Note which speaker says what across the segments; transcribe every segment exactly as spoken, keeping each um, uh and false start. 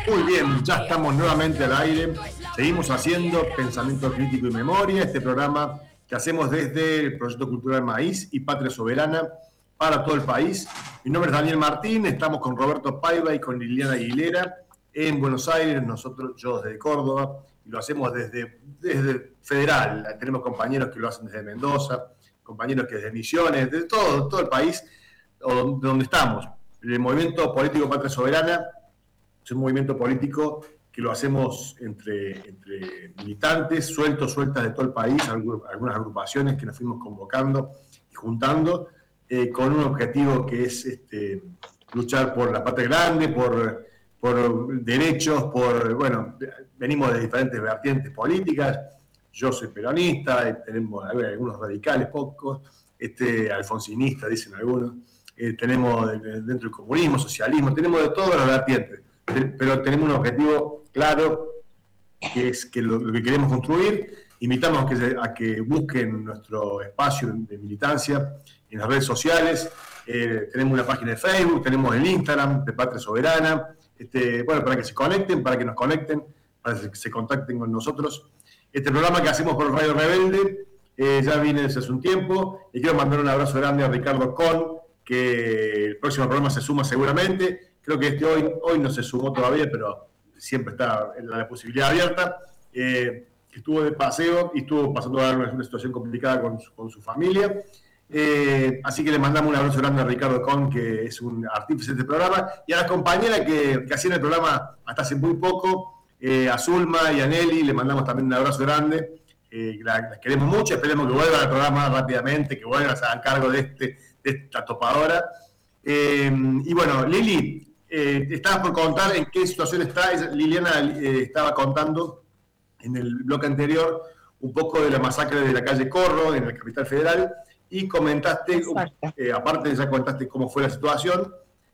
Speaker 1: Muy bien, ya estamos nuevamente al aire. Seguimos haciendo Pensamiento Crítico y Memoria, este programa que hacemos desde el Proyecto Cultural Maíz y Patria Soberana para todo el país. Mi nombre es Daniel Martín, estamos con Roberto Paiva y con Liliana Aguilera en Buenos Aires, nosotros, yo desde Córdoba, y lo hacemos desde, desde Federal. Tenemos compañeros que lo hacen desde Mendoza, compañeros que desde Misiones, de todo, todo el país donde estamos. El Movimiento Político Patria Soberana es un movimiento político que lo hacemos entre, entre militantes, sueltos, sueltas de todo el país, algunas agrupaciones que nos fuimos convocando y juntando, eh, con un objetivo que es este, luchar por la patria grande, por, por derechos, por, bueno, venimos de diferentes vertientes políticas. Yo soy peronista, tenemos algunos radicales, pocos, este, alfonsinistas, dicen algunos, eh, tenemos dentro del comunismo, socialismo, tenemos de todas las vertientes. Pero tenemos un objetivo claro, que es que lo, lo que queremos construir. Invitamos a que, a que busquen nuestro espacio de militancia en las redes sociales. Eh, tenemos una página de Facebook, tenemos el Instagram de Patria Soberana. Este, bueno, para que se conecten, para que nos conecten, para que se contacten con nosotros. Este programa que hacemos por Radio Rebelde eh, ya viene desde hace un tiempo. Y quiero mandar un abrazo grande a Ricardo Con, que el próximo programa se suma seguramente. Creo que este hoy, hoy no se sumó todavía, pero siempre está en la posibilidad abierta. Eh, estuvo de paseo y estuvo pasando una, una situación complicada con su, con su familia. Eh, así que le mandamos un abrazo grande a Ricardo Con, que es un artífice de este programa, y a las compañeras que, que hacían el programa hasta hace muy poco, eh, a Zulma y a Nelly, le mandamos también un abrazo grande. Eh, las la queremos mucho, esperemos que vuelvan al programa rápidamente, que vuelvan a hacer cargo de, este, de esta topadora. Eh, y bueno, Lili, Eh, estabas por contar en qué situación está. Liliana eh, estaba contando en el bloque anterior un poco de la masacre de la calle Corro en la capital federal y comentaste, eh, aparte de ya contaste cómo fue la situación,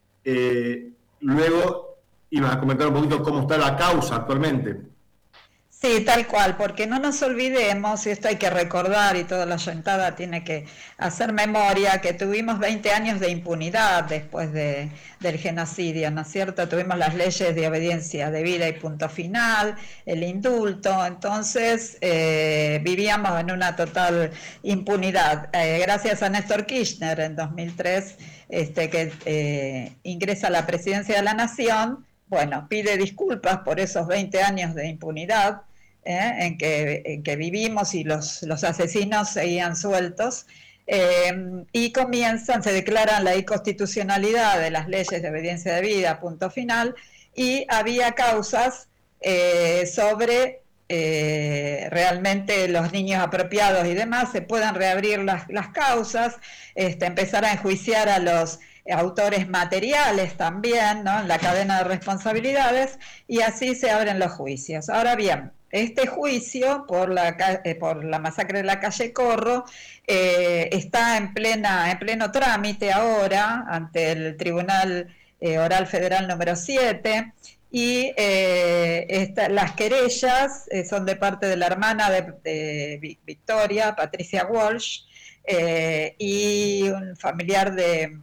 Speaker 1: eh, luego ibas a comentar un poquito cómo está la causa actualmente.
Speaker 2: Sí, tal cual, porque no nos olvidemos, y esto hay que recordar, y toda la Yantada tiene que hacer memoria, que tuvimos veinte años de impunidad después de, del genocidio, ¿no es cierto? Tuvimos las leyes de obediencia debida y punto final, el indulto, entonces eh, vivíamos en una total impunidad. Eh, gracias a Néstor Kirchner en dos mil tres, este, que eh, ingresa a la presidencia de la Nación, bueno, pide disculpas por esos veinte años de impunidad, ¿Eh? En, que, en que vivimos y los, los asesinos seguían sueltos, eh, y comienzan, se declaran la inconstitucionalidad de las leyes de obediencia debida, punto final, y había causas eh, sobre eh, realmente los niños apropiados y demás, se puedan reabrir las, las causas, este, empezar a enjuiciar a los autores materiales también, ¿no? En la cadena de responsabilidades, y así se abren los juicios. Ahora bien, este juicio por la, eh, por la masacre de la calle Corro eh, está en, plena, en pleno trámite ahora ante el Tribunal eh, Oral Federal número siete, y eh, esta, las querellas eh, son de parte de la hermana de, de Victoria, Patricia Walsh, eh, y un familiar de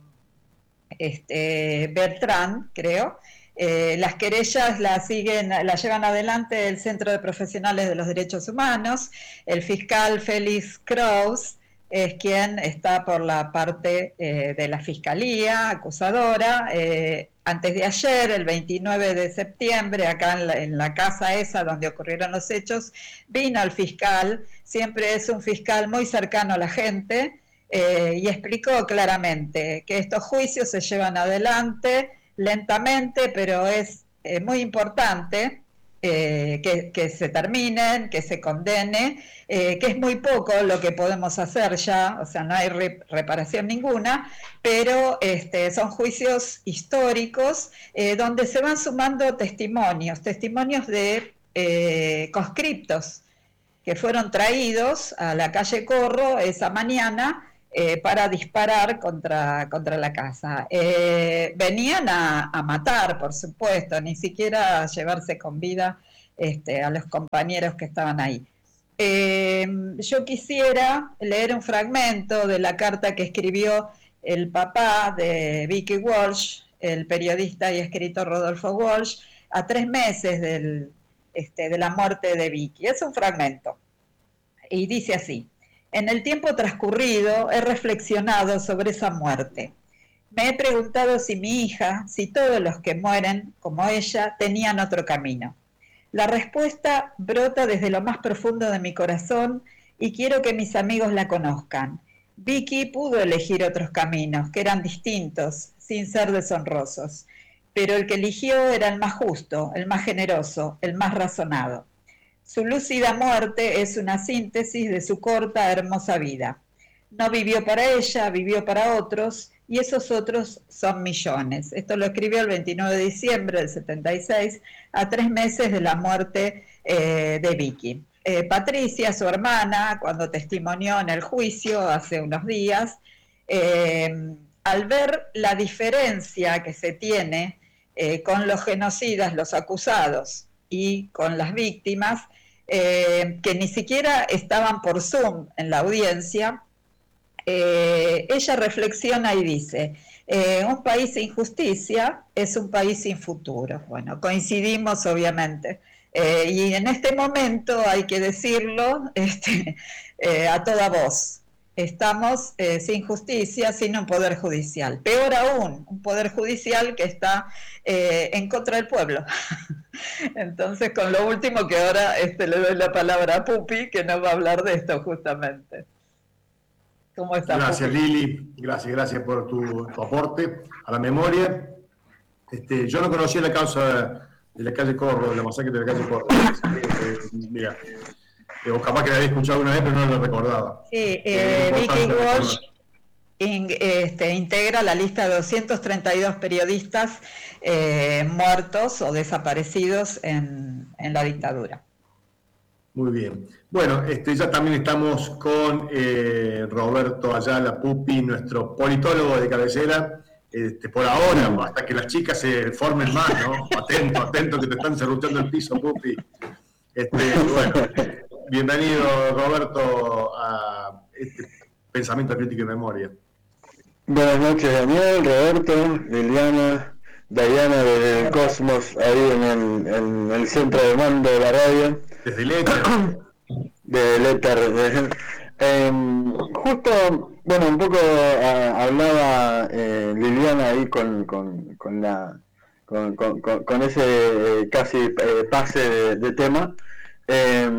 Speaker 2: este, Bertrand, creo. Eh, las querellas las siguen, las llevan adelante el Centro de Profesionales de los Derechos Humanos. El fiscal Félix Kraus es quien está por la parte eh, de la Fiscalía acusadora. Eh, antes de ayer, el veintinueve de septiembre, acá en la, en la casa esa donde ocurrieron los hechos, vino el fiscal, siempre es un fiscal muy cercano a la gente, eh, y explicó claramente que estos juicios se llevan adelante lentamente, pero es eh, muy importante eh, que, que se terminen, que se condene, eh, que es muy poco lo que podemos hacer ya, o sea, no hay re, reparación ninguna, pero este, son juicios históricos eh, donde se van sumando testimonios, testimonios de eh, conscriptos que fueron traídos a la calle Corro esa mañana, Eh, para disparar contra, contra la casa. Eh, venían a, a matar, por supuesto, ni siquiera a llevarse con vida este, a los compañeros que estaban ahí. Eh, yo quisiera leer un fragmento de la carta que escribió el papá de Vicky Walsh, el periodista y escritor Rodolfo Walsh, a tres meses del, este, de la muerte de Vicky. Es un fragmento. Y dice así: en el tiempo transcurrido he reflexionado sobre esa muerte. Me he preguntado si mi hija, si todos los que mueren, como ella, tenían otro camino. La respuesta brota desde lo más profundo de mi corazón y quiero que mis amigos la conozcan. Vicky pudo elegir otros caminos, que eran distintos, sin ser deshonrosos, pero el que eligió era el más justo, el más generoso, el más razonado. Su lúcida muerte es una síntesis de su corta, hermosa vida. No vivió para ella, vivió para otros, y esos otros son millones. Esto lo escribió el veintinueve de diciembre del setenta y seis, a tres meses de la muerte eh, de Vicky. Eh, Patricia, su hermana, cuando testimonió en el juicio hace unos días, eh, al ver la diferencia que se tiene eh, con los genocidas, los acusados, y con las víctimas, eh, que ni siquiera estaban por Zoom en la audiencia, eh, ella reflexiona y dice, eh, un país sin justicia es un país sin futuro. Bueno, coincidimos obviamente. Eh, y en este momento, hay que decirlo este, eh, a toda voz, estamos eh, sin justicia, sin un poder judicial. Peor aún, un poder judicial que está eh, en contra del pueblo. Entonces, con lo último que ahora este, le doy la palabra a Pupi, que nos va a hablar de esto justamente. ¿Cómo estás,
Speaker 1: Gracias,
Speaker 2: Pupi?
Speaker 1: Lili. Gracias, gracias por tu, tu aporte a la memoria. Este, yo no conocía la causa de la calle Corro, de la masacre de la calle Corro. Eh, mira, eh, o capaz que la había escuchado una vez, pero no lo recordaba.
Speaker 2: Sí, eh,
Speaker 1: eh,
Speaker 2: Vicky Walsh in, este, integra la lista de doscientos treinta y dos periodistas eh, muertos o desaparecidos en, en la dictadura.
Speaker 1: Muy bien. Bueno, este, ya también estamos con eh, Roberto Ayala Pupi, nuestro politólogo de cabecera. Este, por ahora, hasta que las chicas se formen más, ¿no? Atento, atento, que te están cerruchando el piso, Pupi. Este, bueno, bienvenido, Roberto, a este Pensamiento Crítico y Memoria.
Speaker 3: Buenas noches, Daniel, Roberto, Liliana, Diana del Cosmos, ahí en el, en el centro de mando de la radio.
Speaker 1: Desde el éter.
Speaker 3: Del éter. De, eh, justo, bueno, un poco a, hablaba eh, Liliana ahí con, con, con la con, con, con, con ese eh, casi eh, pase de, de tema. Eh,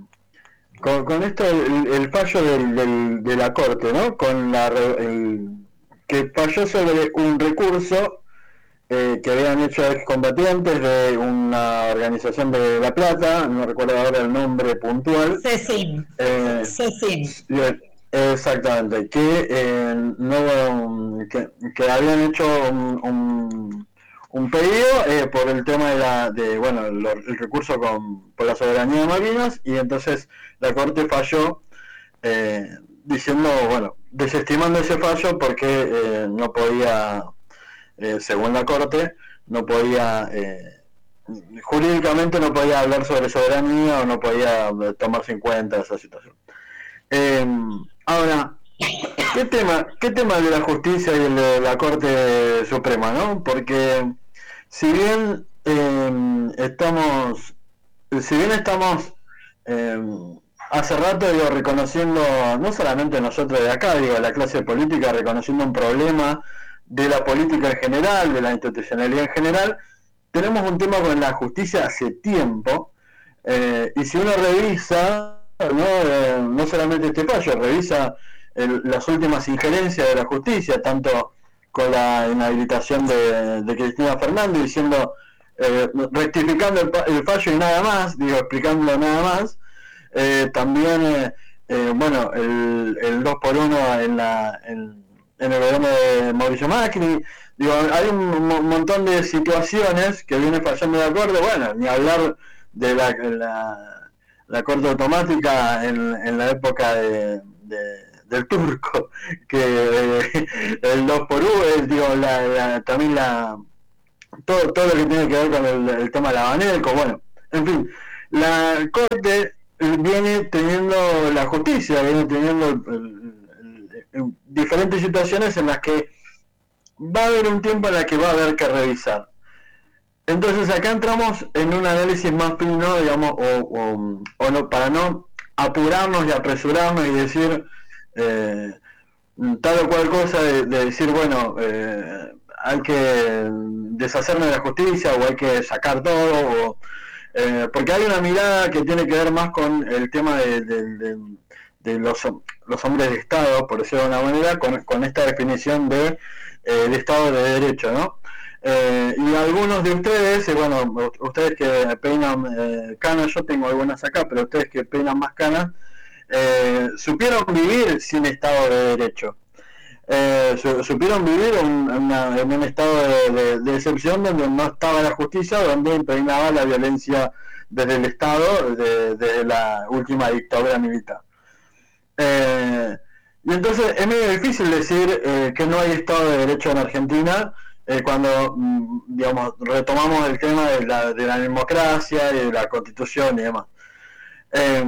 Speaker 3: con, con esto, el, el fallo del, del, de la Corte, ¿no? Con la el, que falló sobre un recurso eh, que habían hecho excombatientes de una organización de La Plata, no recuerdo ahora el nombre puntual.
Speaker 2: CECIM.
Speaker 3: Eh,
Speaker 2: CECIM.
Speaker 3: Exactamente, que, eh, no, que, que habían hecho un, un, un pedido eh, por el tema de, la, de bueno, lo, el recurso con, por la soberanía de Malvinas, y entonces la Corte falló eh, diciendo, bueno, desestimando ese fallo porque eh, no podía, eh, según la Corte, no podía, eh, jurídicamente no podía hablar sobre soberanía o no podía tomarse en cuenta esa situación. Eh, ahora, ¿qué tema, qué tema de la justicia y el de la Corte Suprema, ¿no? Porque si bien eh, estamos, si bien estamos eh, hace rato, digo, reconociendo, no solamente nosotros de acá, digo, la clase política, reconociendo un problema de la política en general, de la institucionalidad en general, tenemos un tema con la justicia hace tiempo, eh, y si uno revisa, no, eh, no solamente este fallo, revisa el, las últimas injerencias de la justicia, tanto con la inhabilitación de, de Cristina Fernández, diciendo, eh, rectificando el, el fallo y nada más, digo, explicando nada más, eh, también, eh, eh, bueno, el, el dos por uno en, la, en, en el gobierno de Mauricio Macri, digo, hay un, un montón de situaciones que viene fallando de acuerdo, bueno, ni hablar de la... la la Corte Automática en, en la época de, de, del Turco, que eh, el dos por uno, digo, la, la, también la todo, todo lo que tiene que ver con el, el tema de la Banelco, bueno, en fin, la Corte viene teniendo, la justicia viene teniendo el, el, el, diferentes situaciones en las que va a haber un tiempo en la que va a haber que revisar. entonces acá entramos en un análisis más fino, digamos, o, o, o no, para no apurarnos y apresurarnos y decir eh, tal o cual cosa, de, de decir, bueno, eh, hay que deshacernos de la justicia o hay que sacar todo, o, eh, porque hay una mirada que tiene que ver más con el tema de, de, de, de los, los hombres de Estado, por decirlo de una manera, con, con esta definición de, eh, de Estado de Derecho, ¿no? Eh, y algunos de ustedes, eh, bueno, ustedes que peinan eh, canas, yo tengo algunas acá, pero ustedes que peinan más canas, eh, supieron vivir sin Estado de Derecho. Eh, su, supieron vivir en, una, en un estado de, de, de excepción donde no estaba la justicia, donde impregnaba la violencia desde el Estado, desde de la última dictadura militar. Eh, y entonces es medio difícil decir eh, que no hay Estado de Derecho en Argentina, Eh, cuando, digamos, retomamos el tema de la, de la democracia y de la Constitución y demás. Eh,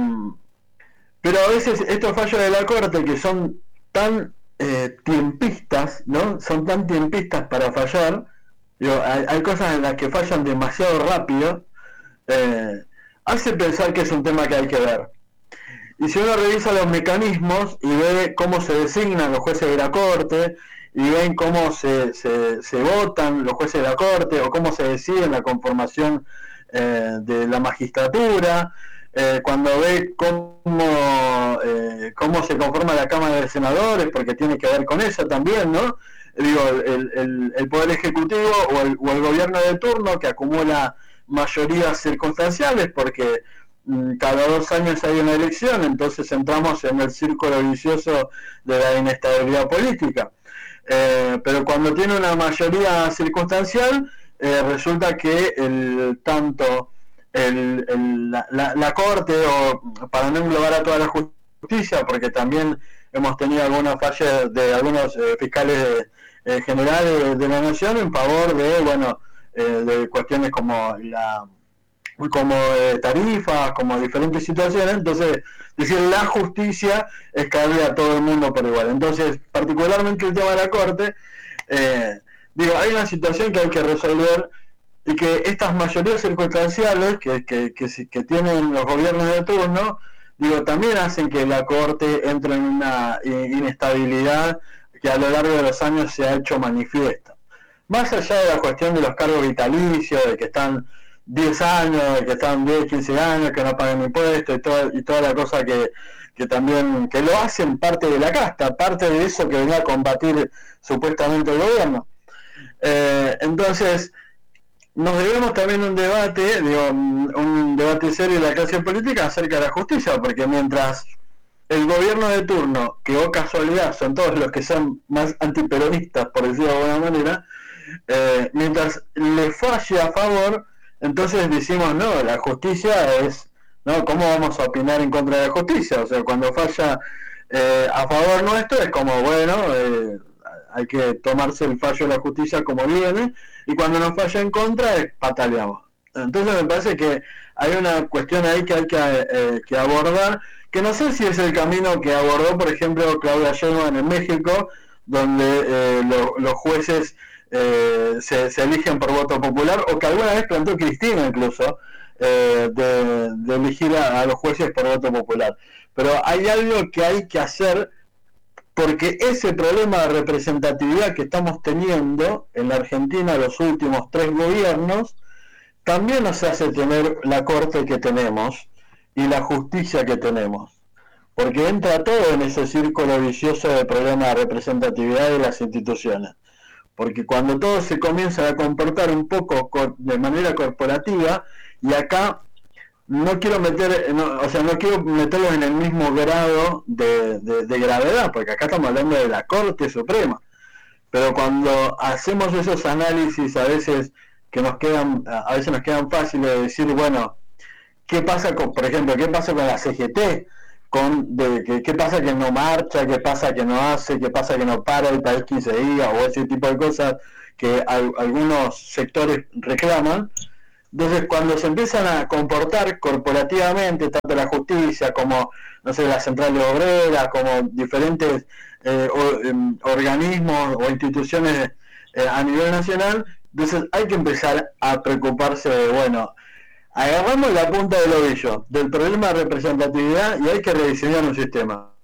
Speaker 3: pero a veces estos fallos de la Corte, que son tan eh, tiempistas, ¿no? Son tan tiempistas para fallar, digo, hay, hay cosas en las que fallan demasiado rápido, eh, hace pensar que es un tema que hay que ver. Y si uno revisa los mecanismos y ve cómo se designan los jueces de la Corte, y ven cómo se, se, se votan los jueces de la Corte o cómo se decide la conformación eh, de la magistratura, eh, cuando ve cómo, eh, cómo se conforma la Cámara de Senadores, porque tiene que ver con eso también, ¿no? Digo, el, el, el Poder Ejecutivo o el, o el gobierno de turno que acumula mayorías circunstanciales, porque mm, cada dos años hay una elección, entonces entramos en el círculo vicioso de la inestabilidad política. Eh, pero cuando tiene una mayoría circunstancial, eh, resulta que el tanto el, el, la, la, la Corte, o para no englobar a toda la justicia, porque también hemos tenido algunas fallas de algunos eh, fiscales eh, generales de la nación en favor de, bueno, eh, de cuestiones como la como eh, tarifas, como diferentes situaciones. Entonces, decir, la justicia es caerle a todo el mundo por igual. Entonces, particularmente el tema de la Corte, eh, digo, hay una situación que hay que resolver, y que estas mayorías circunstanciales que, que, que, que tienen los gobiernos de turno, digo, también hacen que la Corte entre en una inestabilidad que a lo largo de los años se ha hecho manifiesta. Más allá de la cuestión de los cargos vitalicios, de que están diez años, que están diez, quince años, que no pagan impuestos y toda, y toda la cosa que, que también, que lo hacen parte de la casta, parte de eso que venía a combatir supuestamente el gobierno. Eh, entonces, nos debemos también un debate, digo, un debate serio de la clase política acerca de la justicia, porque mientras el gobierno de turno, que o casualidad son todos los que son más antiperonistas, por decirlo de alguna manera, eh, mientras le falle a favor, entonces decimos, no, la justicia es, ¿no? ¿Cómo vamos a opinar en contra de la justicia? O sea, cuando falla eh, a favor nuestro es como, bueno, eh, hay que tomarse el fallo de la justicia como viene, y cuando nos falla en contra, es pataleamos. Entonces me parece que hay una cuestión ahí que hay que, eh, que abordar, que no sé si es el camino que abordó, por ejemplo, Claudia Sheinbaum en México, donde eh, lo, los jueces Eh, se, se eligen por voto popular, o que alguna vez planteó Cristina incluso, eh, de, de elegir a, a los jueces por voto popular. Pero hay algo que hay que hacer, porque ese problema de representatividad que estamos teniendo en la Argentina los últimos tres gobiernos, también nos hace tener la Corte que tenemos y la justicia que tenemos, porque entra todo en ese círculo vicioso de problema de representatividad de las instituciones. Porque cuando todos se comienzan a comportar un poco de manera corporativa, y acá no quiero meter, no, o sea, no quiero meterlos en el mismo grado de, de, de gravedad, porque acá estamos hablando de la Corte Suprema, pero cuando hacemos esos análisis a veces que nos quedan, a veces nos quedan fáciles de decir, bueno, ¿qué pasa con, por ejemplo, qué pasa con la C G T? Con de, que, qué pasa que no marcha, qué pasa que no hace, qué pasa que no para el país quince días, o ese tipo de cosas que al, algunos sectores reclaman. Entonces, cuando se empiezan a comportar corporativamente, tanto la justicia como, no sé, la central de obreras, como diferentes eh, o, eh, organismos o instituciones eh, a nivel nacional, Entonces hay que empezar a preocuparse de, bueno, agarramos la punta del ovillo del problema de representatividad y hay que rediseñar un sistema.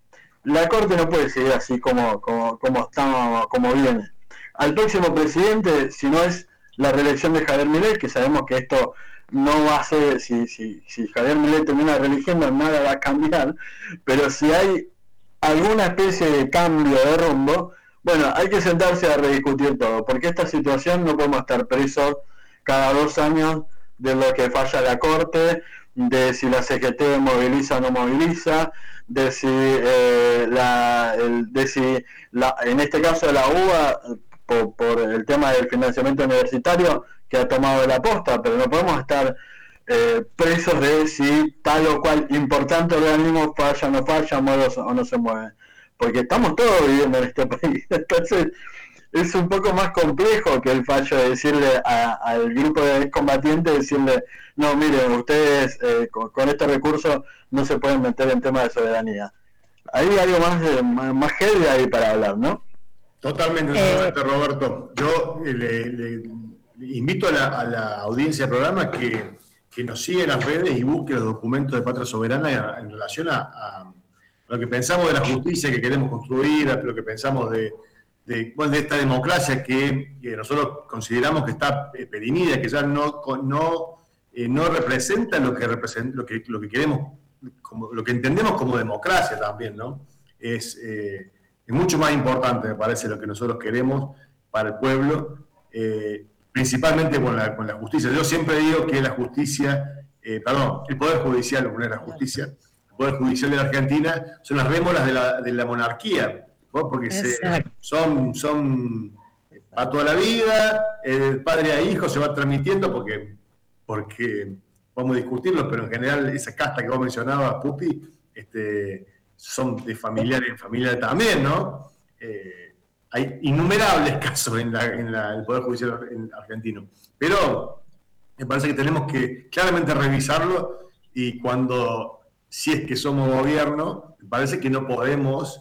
Speaker 3: La Corte no puede seguir así como, como, como está, como viene. Al próximo presidente, si no es la reelección de Javier Milei, que sabemos que esto no va a ser, si, si, si Javier Milei termina reeligiendo, nada va a cambiar, pero si hay alguna especie de cambio de rumbo, bueno, hay que sentarse a rediscutir todo, porque esta situación no podemos estar presos cada dos años de lo que falla la Corte, de si la C G T moviliza o no moviliza, de si, eh, la, el, de si la, en este caso la U B A, por, por el tema del financiamiento universitario, que ha tomado la posta, pero no podemos estar eh, presos de si tal o cual importante organismo falla o no falla, mueve o no se mueve, porque estamos todos viviendo en este país. Entonces es un poco más complejo que el fallo de decirle a, al grupo de combatientes, decirle, no, miren, ustedes eh, con, con este recurso no se pueden meter en temas de soberanía. Hay algo más, de, más, más heavy ahí para hablar, ¿no?
Speaker 1: Totalmente, totalmente, eh, Roberto. Yo eh, le, le, le invito a la, a la audiencia del programa que, que nos siga en las redes y busque los documentos de Patria Soberana en relación a, a lo que pensamos de la justicia que queremos construir, a lo que pensamos de De, bueno, de esta democracia que, que nosotros consideramos que está perimida, que ya no, no, eh, no representa lo que, representa, lo que lo que queremos, como, lo que entendemos como democracia también, ¿no? Es, eh, es mucho más importante, me parece, lo que nosotros queremos para el pueblo, eh, principalmente con la, con la justicia. Yo siempre digo que la justicia, eh, perdón, el Poder Judicial, no es la justicia, el Poder Judicial de la Argentina son las rémoras de la, de la monarquía, porque se, son, son a toda la vida, el padre a hijo se va transmitiendo porque, porque vamos a discutirlo, pero en general esa casta que vos mencionabas, Pupi, este, son de familiares en familia también, ¿no? Eh, hay innumerables casos en, la, en la, el Poder Judicial argentino, pero me parece que tenemos que claramente revisarlo y cuando, si es que somos gobierno, me parece que no podemos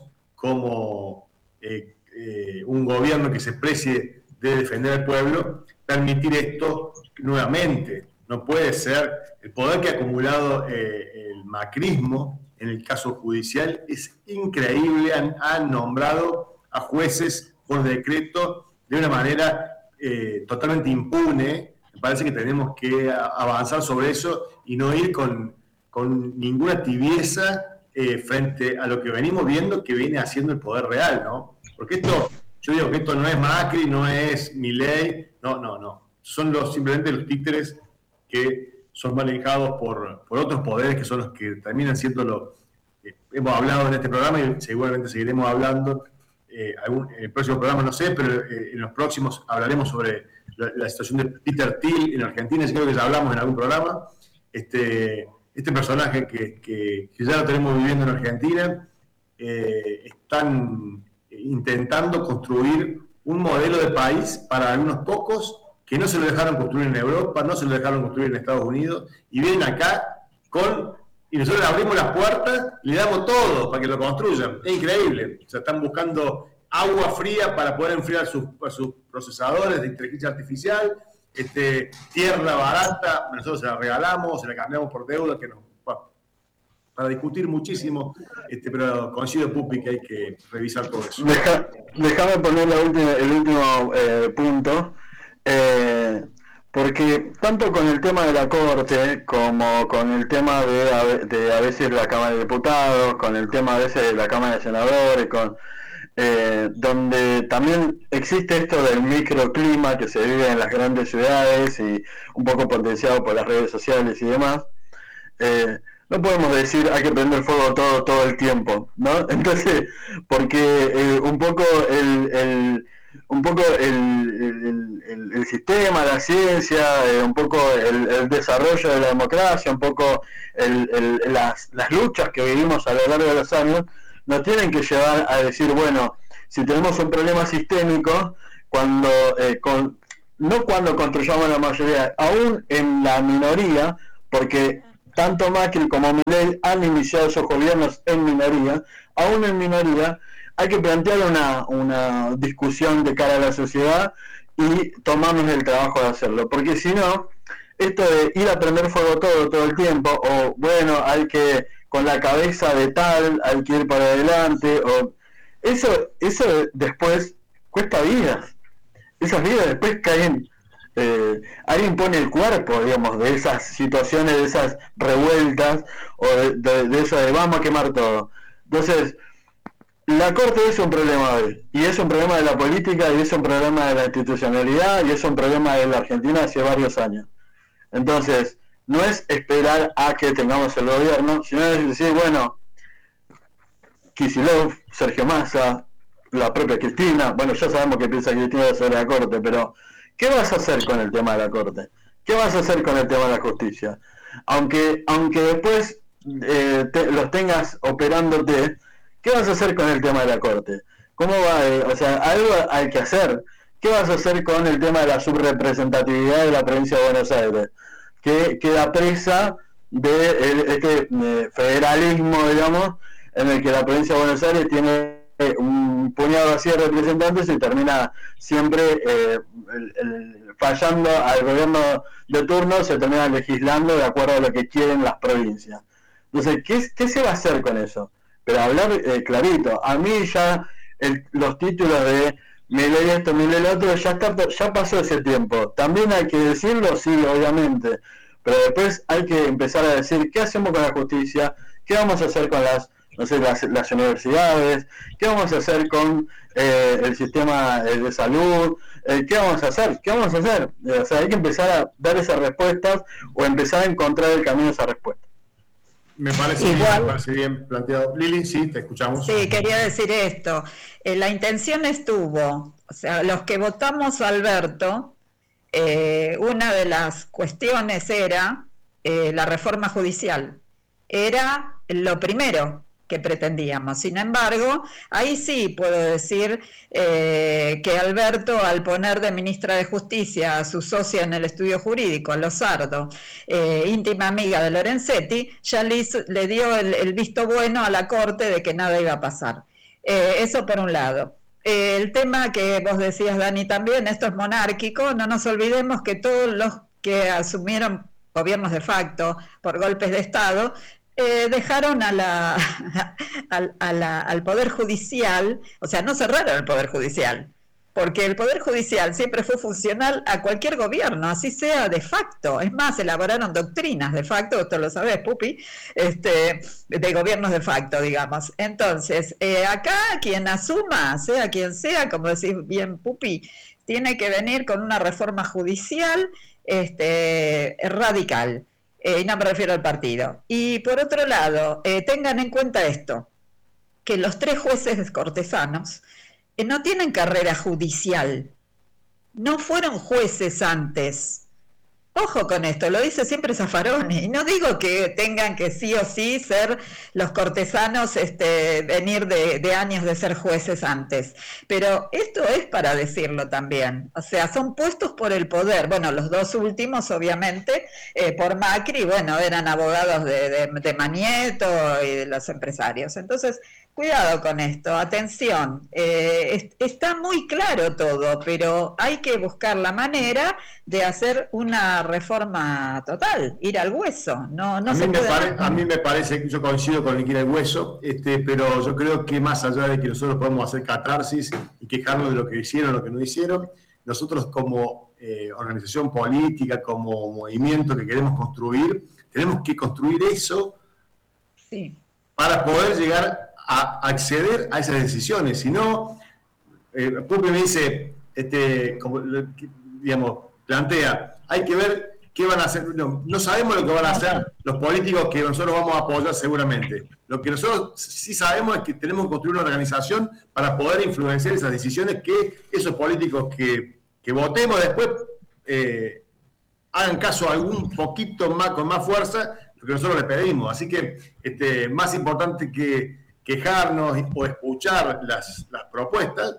Speaker 1: como eh, eh, un gobierno que se precie de defender al pueblo, permitir esto nuevamente. No puede ser. El poder que ha acumulado eh, el macrismo en el caso judicial es increíble. Han, han nombrado a jueces por decreto de una manera eh, totalmente impune. Me parece que tenemos que avanzar sobre eso y no ir con, con ninguna tibieza Eh, frente a lo que venimos viendo que viene haciendo el poder real, ¿no? Porque esto, yo digo que esto no es Macri, no es Milei, no, no, no. Son los, simplemente los títeres que son manejados por, por otros poderes que son los que terminan siendo lo eh, hemos hablado en este programa y seguramente seguiremos hablando. Eh, algún, en el próximo programa no sé, pero eh, en los próximos hablaremos sobre la, la situación de Peter Thiel en Argentina, creo que ya hablamos en algún programa. Este... Este personaje que, que, que ya lo tenemos viviendo en Argentina, eh, están intentando construir un modelo de país para algunos pocos que no se lo dejaron construir en Europa, no se lo dejaron construir en Estados Unidos, y vienen acá con, y nosotros le abrimos las puertas, le damos todo para que lo construyan. Es increíble. O sea, están buscando agua fría para poder enfriar sus, sus procesadores de inteligencia artificial, Este, tierra barata, nosotros se la regalamos, se la cambiamos por deuda, que no, bueno, para discutir muchísimo, este, pero coincido, Pupi, que hay que revisar todo eso.
Speaker 3: Deja, déjame poner la última, el último eh, punto, eh, porque tanto con el tema de la Corte, como con el tema de, de a veces la Cámara de Diputados, con el tema a veces de la Cámara de Senadores, con Eh, donde también existe esto del microclima que se vive en las grandes ciudades y un poco potenciado por las redes sociales y demás, eh, no podemos decir hay que prender fuego todo todo el tiempo, ¿no? Entonces, porque eh, un poco el, el un poco el, el, el, el sistema, la ciencia, eh, un poco el, el desarrollo de la democracia, un poco el, el, las, las luchas que vivimos a lo largo de los años nos tienen que llevar a decir, bueno, si tenemos un problema sistémico, cuando eh, con, no cuando construyamos la mayoría, aún en la minoría, porque tanto Macri como Milei han iniciado esos gobiernos en minoría, aún en minoría, hay que plantear una, una discusión de cara a la sociedad y tomarnos el trabajo de hacerlo, porque si no, esto de ir a prender fuego todo, todo el tiempo, o bueno, hay que, con la cabeza de tal, hay que ir para adelante, o eso, eso después cuesta vidas, esas vidas después caen, eh, alguien pone el cuerpo, digamos, de esas situaciones, de esas revueltas, o de, de, de eso de vamos a quemar todo. Entonces, la Corte es un problema hoy, y es un problema de la política, y es un problema de la institucionalidad, y es un problema de la Argentina hace varios años. Entonces, no es esperar a que tengamos el gobierno, sino es decir, bueno, Kicillof, Sergio Massa, la propia Cristina, bueno, ya sabemos que piensa Cristina sobre la Corte, pero ¿qué vas a hacer con el tema de la Corte? ¿Qué vas a hacer con el tema de la justicia? Aunque, aunque después eh, te, los tengas operándote, ¿qué vas a hacer con el tema de la Corte? ¿Cómo va? Eh, o sea, algo hay que hacer. ¿Qué vas a hacer con el tema de la subrepresentatividad de la provincia de Buenos Aires? Que queda presa de el, este eh, federalismo, digamos, en el que la provincia de Buenos Aires tiene eh, un puñado así de representantes y termina siempre eh, el, el, fallando al gobierno de turno, se termina legislando de acuerdo a lo que quieren las provincias. Entonces, ¿qué, qué se va a hacer con eso? Pero hablar eh, clarito, a mí ya el, los títulos de me leí esto, me leí lo otro, ya está, ya pasó ese tiempo. También hay que decirlo, sí, obviamente, pero después hay que empezar a decir qué hacemos con la justicia, qué vamos a hacer con las, no sé, las, las universidades, qué vamos a hacer con eh, el sistema eh, de salud, eh, qué vamos a hacer, qué vamos a hacer. Eh, o sea, hay que empezar a dar esas respuestas o empezar a encontrar el camino a esa respuesta.
Speaker 1: Me parece, bien, me parece bien planteado. Lili, sí, te escuchamos.
Speaker 2: Sí, quería decir esto. Eh, la intención estuvo, o sea, los que votamos a Alberto, eh, una de las cuestiones era eh, la reforma judicial. Era lo primero que pretendíamos. Sin embargo, ahí sí puedo decir eh, que Alberto, al poner de ministra de Justicia a su socia en el estudio jurídico, a Lozardo, eh, íntima amiga de Lorenzetti, ya le, hizo, le dio el, el visto bueno a la Corte de que nada iba a pasar. Eh, eso por un lado. Eh, el tema que vos decías, Dani, también, esto es monárquico, no nos olvidemos que todos los que asumieron gobiernos de facto por golpes de Estado, Eh, dejaron a la, a, a la, al Poder Judicial, o sea, no cerraron el Poder Judicial, porque el Poder Judicial siempre fue funcional a cualquier gobierno, así sea de facto. Es más, elaboraron doctrinas de facto, esto lo sabés, Pupi, este, de gobiernos de facto, digamos. Entonces, eh, acá quien asuma, sea quien sea, como decís bien, Pupi, tiene que venir con una reforma judicial este, radical. Eh, y no me refiero al partido. Y por otro lado, eh, tengan en cuenta esto, que los tres jueces cortesanos eh, no tienen carrera judicial, no fueron jueces antes. Ojo con esto, lo dice siempre Zaffaroni, y no digo que tengan que sí o sí ser los cortesanos, este, venir de, de años de ser jueces antes, pero esto es para decirlo también, o sea, son puestos por el poder. Bueno, los dos últimos obviamente eh, por Macri, bueno, eran abogados de, de, de Manieto y de los empresarios. Entonces, cuidado con esto, atención, eh, es, está muy claro todo, pero hay que buscar la manera de hacer una reforma total, ir al hueso. No, no
Speaker 1: a,
Speaker 2: se
Speaker 1: mí me
Speaker 2: puede...
Speaker 1: pare, a mí me parece que yo coincido con el que ir al hueso, este, pero yo creo que más allá de que nosotros podemos hacer catarsis y quejarnos de lo que hicieron, lo que no hicieron, nosotros como eh, organización política, como movimiento que queremos construir, tenemos que construir eso sí. para poder llegar a acceder a esas decisiones. Si no, eh, Pupi me dice, este, como, digamos, plantea, hay que ver qué van a hacer. No, no sabemos lo que van a hacer los políticos que nosotros vamos a apoyar seguramente. Lo que nosotros sí sabemos es que tenemos que construir una organización para poder influenciar esas decisiones, que esos políticos que, que votemos después eh, hagan caso a algún poquito más, con más fuerza, lo que nosotros les pedimos. Así que este, más importante que quejarnos o escuchar las, las propuestas,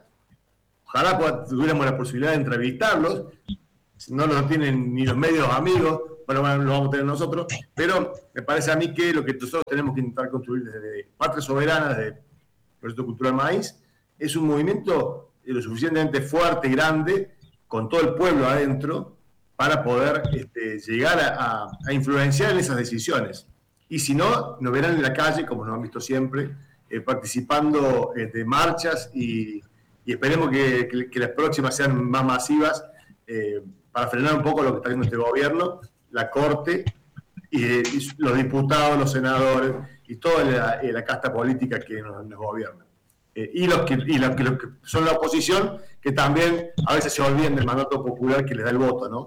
Speaker 1: ojalá tuviéramos la posibilidad de entrevistarlos, no lo tienen ni los medios amigos, bueno, bueno, lo vamos a tener nosotros, pero me parece a mí que lo que nosotros tenemos que intentar construir desde Patria Soberana, desde el Proyecto Cultural Maíz, es un movimiento lo suficientemente fuerte y grande con todo el pueblo adentro, para poder este, llegar a, a, a influenciar en esas decisiones. Y si no, nos verán en la calle, como nos han visto siempre, eh, participando eh, de marchas y, y esperemos que, que, que las próximas sean más masivas eh, para frenar un poco lo que está haciendo este gobierno, la Corte, y, y los diputados, los senadores y toda la, la casta política que nos, nos gobierna. Eh, y los que, y los que, los que son la oposición, que también a veces se olvidan del mandato popular que les da el voto, ¿no?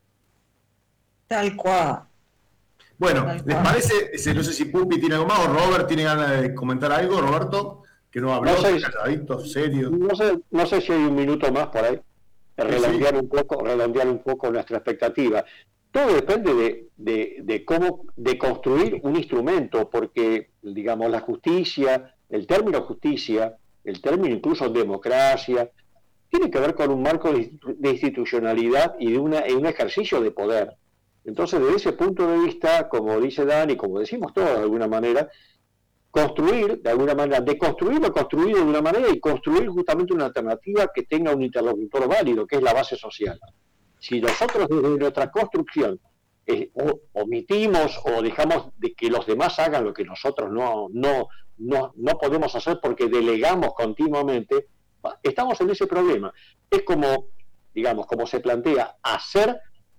Speaker 2: Tal cual.
Speaker 1: Bueno,
Speaker 2: Tal
Speaker 1: ¿les
Speaker 2: cual.
Speaker 1: parece? No sé si Pupi tiene algo más o Robert tiene ganas de comentar algo, Roberto, que no habló,
Speaker 4: No sé,
Speaker 1: calladito, serio.
Speaker 4: no sé, no sé si hay un minuto más por ahí. Redondear
Speaker 1: Sí.
Speaker 4: un poco, redondear un poco nuestra expectativa. Todo depende de, de, de cómo, de construir un instrumento, porque, digamos, la justicia, el término justicia, el término incluso democracia, tiene que ver con un marco de, de institucionalidad y de una, un ejercicio de poder. Entonces, desde ese punto de vista, como dice Dani, como decimos todos de alguna manera, construir, de alguna manera, deconstruir lo construido de una manera y construir justamente una alternativa que tenga un interlocutor válido, que es la base social. Si nosotros desde nuestra construcción eh, o, omitimos o dejamos de que los demás hagan lo que nosotros no, no, no, no podemos hacer porque delegamos continuamente, estamos en ese problema. Es como, digamos, como se plantea, hacer,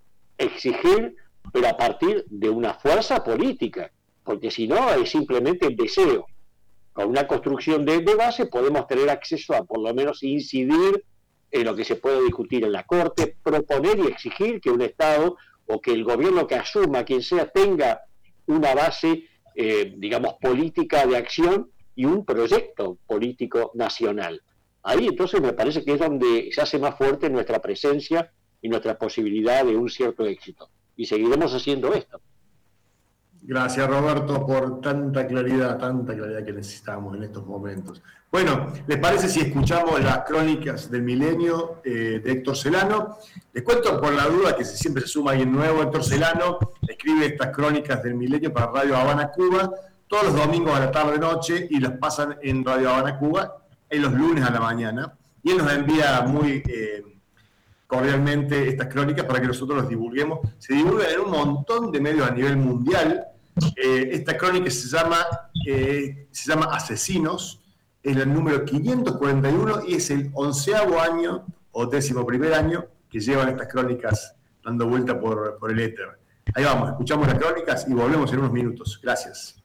Speaker 4: exigir, pero a partir de una fuerza política, porque si no es simplemente el deseo. Con una construcción de, de base podemos tener acceso a por lo menos incidir en lo que se puede discutir en la Corte, proponer y exigir que un Estado o que el gobierno que asuma, quien sea, tenga una base, eh, digamos, política de acción y un proyecto político nacional. Ahí entonces me parece que es donde se hace más fuerte nuestra presencia y nuestra posibilidad de un cierto éxito. Y seguiremos haciendo esto.
Speaker 1: Gracias, Roberto, por tanta claridad, tanta claridad que necesitamos en estos momentos. Bueno, ¿les parece si escuchamos las crónicas del milenio eh, de Héctor Celano? Les cuento por la duda que siempre se suma alguien nuevo. Héctor Celano escribe estas crónicas del milenio para Radio Habana Cuba todos los domingos a la tarde-noche y las pasan en Radio Habana Cuba en los lunes a la mañana. Y él nos envía muy eh, cordialmente estas crónicas para que nosotros las divulguemos. Se divulgan en un montón de medios a nivel mundial. Eh, esta crónica se llama, eh, se llama Asesinos, es el número quinientos cuarenta y uno y es el onceavo año o décimo primer año que llevan estas crónicas dando vuelta por, por el éter. Ahí vamos, escuchamos las crónicas y volvemos en unos minutos. Gracias.